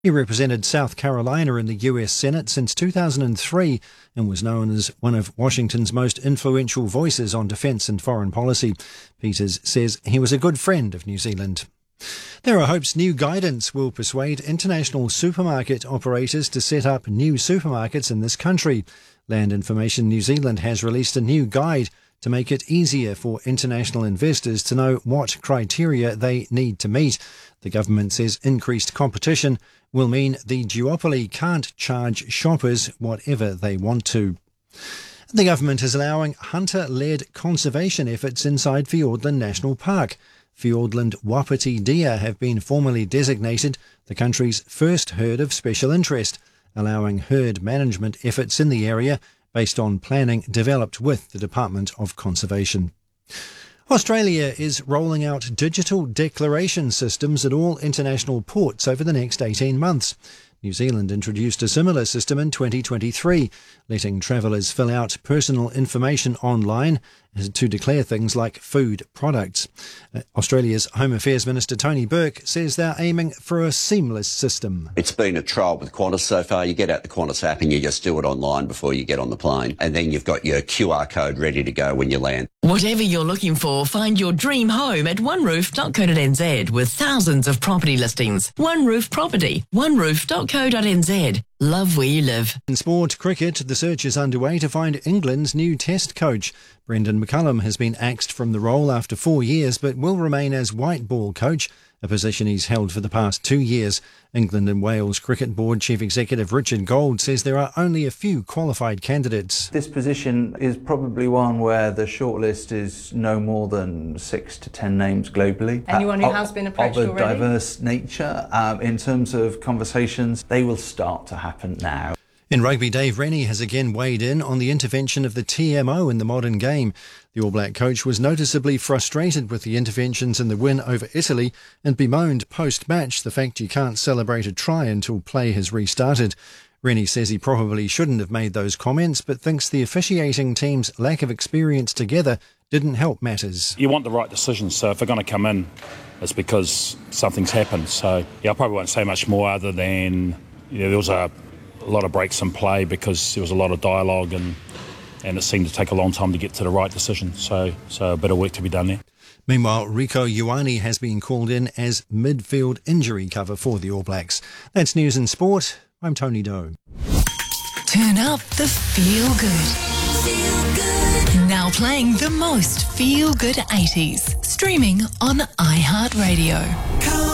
He represented South Carolina in the US Senate since 2003 and was known as one of Washington's most influential voices on defence and foreign policy. Peters says he was a good friend of New Zealand. There are hopes new guidance will persuade international supermarket operators to set up new supermarkets in this country. Land Information New Zealand has released a new guide to make it easier for international investors to know what criteria they need to meet. The government says increased competition will mean the duopoly can't charge shoppers whatever they want to. The government is allowing hunter-led conservation efforts inside Fiordland National Park. Fiordland wapiti deer have been formally designated the country's first herd of special interest, allowing herd management efforts in the area based on planning developed with the Department of Conservation. Australia is rolling out digital declaration systems at all international ports over the next 18 months. New Zealand introduced a similar system in 2023, letting travellers fill out personal information online to declare things like food products. Australia's Home Affairs Minister Tony Burke says they're aiming for a seamless system. It's been a trial with Qantas so far. You get out the Qantas app and you just do it online before you get on the plane. And then you've got your QR code ready to go when you land. Whatever you're looking for, find your dream home at oneroof.co.nz with thousands of property listings. One Roof Property, oneroof.co.nz. Love where you live. In sport cricket, the search is underway to find England's new Test coach. Brendan McCullum has been axed from the role after 4 years, but will remain as white ball coach, a position he's held for the past 2 years. England and Wales Cricket Board Chief Executive Richard Gould says there are only a few qualified candidates. This position is probably one where the shortlist is no more than 6 to 10 names globally. Anyone who has been approached already? Of a diverse nature. In terms of conversations, they will start to happen now. In rugby, Dave Rennie has again weighed in on the intervention of the TMO in the modern game. The All Black coach was noticeably frustrated with the interventions in the win over Italy and bemoaned post-match the fact you can't celebrate a try until play has restarted. Rennie says he probably shouldn't have made those comments, but thinks the officiating team's lack of experience together didn't help matters. You want the right decisions, so if they're going to come in, it's because something's happened. So, I probably won't say much more other than there was a lot of breaks in play because there was a lot of dialogue and it seemed to take a long time to get to the right decision. So a bit of work to be done there. Meanwhile, Rieko Ioane has been called in as midfield injury cover for the All Blacks. That's news and sport. I'm Tony Doe. Turn up the feel good. Feel good. Now playing the most feel good 80s. Streaming on iHeartRadio.